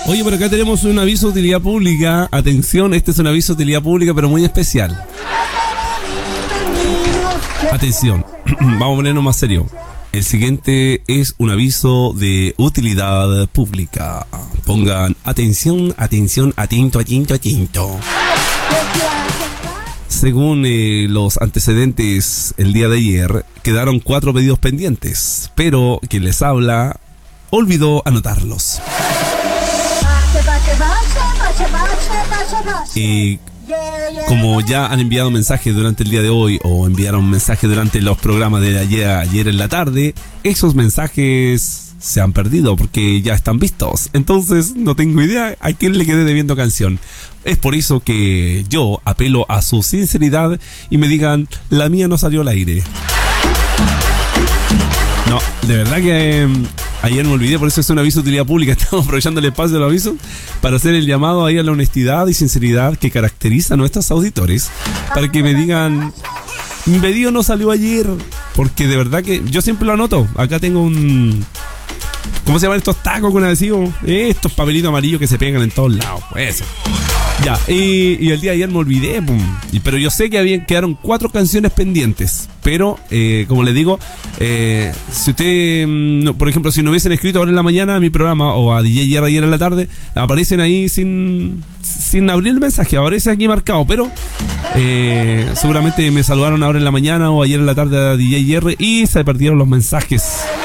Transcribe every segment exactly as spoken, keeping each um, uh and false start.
Oye, por acá tenemos un aviso de utilidad pública. Atención, este es un aviso de utilidad pública, pero muy especial. Atención, vamos a ponernos más serio. El siguiente es un aviso de utilidad pública. Pongan atención, atención, atento, atento, atento. Según eh, los antecedentes, el día de ayer quedaron cuatro pedidos pendientes, pero quien les habla olvidó anotarlos. Y como ya han enviado mensajes durante el día de hoy o enviaron mensajes durante los programas de ayer, ayer en la tarde, esos mensajes se han perdido porque ya están vistos. Entonces no tengo idea a quién le quedé debiendo canción. Es por eso que yo apelo a su sinceridad y me digan, la mía no salió al aire. No, de verdad que eh, ayer me olvidé, por eso es un aviso de utilidad pública. Estamos aprovechando el espacio del aviso para hacer el llamado ahí a la honestidad y sinceridad que caracteriza a nuestros auditores, para que me digan, mi pedido no salió ayer, porque de verdad que yo siempre lo anoto. Acá tengo un... ¿Cómo se llaman estos tacos con adhesivo? Estos papelitos amarillos que se pegan en todos lados. Pues eso. Ya, y, y el día de ayer me olvidé, pum. Y, pero yo sé que habían, quedaron cuatro canciones pendientes. Pero, eh, como les digo, eh, si usted, no, por ejemplo, si no hubiesen escrito ahora en la mañana a mi programa o a D J R ayer en la tarde, aparecen ahí sin, sin abrir el mensaje, aparece aquí marcado. Pero eh, seguramente me saludaron ahora en la mañana o ayer en la tarde a D J R y se perdieron los mensajes.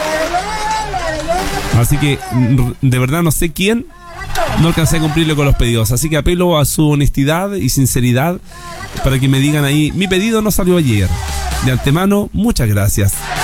Así que, de verdad, no sé quién no alcancé a cumplirle con los pedidos. Así que apelo a su honestidad y sinceridad para que me digan ahí, mi pedido no salió ayer. De antemano, muchas gracias.